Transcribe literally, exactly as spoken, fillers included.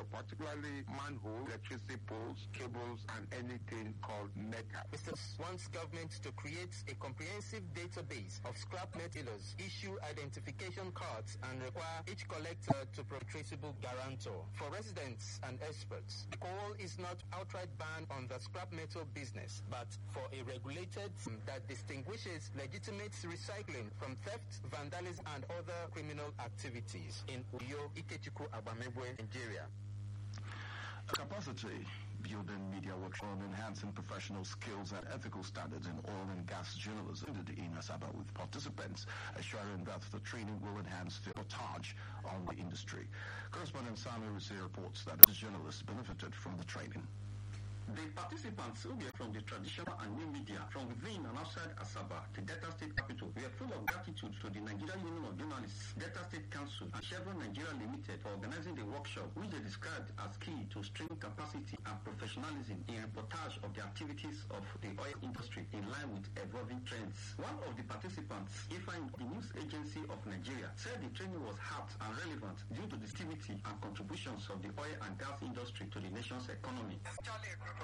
particularly manholes, electricity poles, cables, and anything called metal. Mister wants government to create a comprehensive database of scrap metalers, issue identification cards, and require each collector to provide a traceable guarantor. For residents and experts, the call is not outright ban on the scrap metal business, but for a regulated that distinguishes legitimate recycling from theft, vandalism, and other criminal activities. In Uyo, Ikechukwu Agbamegbe, Nigeria. Capacity building media workshop on enhancing professional skills and ethical standards in oil and gas journalism in Asaba, with participants assuring that the training will enhance the reportage on the industry. Correspondent Sami Ruse reports that the journalists benefited from the training. The participants who were from the traditional and new media from within and outside Asaba, the Delta State capital, were full of gratitude to the Nigerian Union of Journalists, Delta State Council, and Chevron Nigeria Limited for organizing the workshop, which they described as key to strengthen capacity and professionalism in reportage of the activities of the oil industry in line with evolving trends. One of the participants, Ifeanyi, the news agency of Nigeria, said the training was apt and relevant due to the activity and contributions of the oil and gas industry to the nation's economy. Especially a group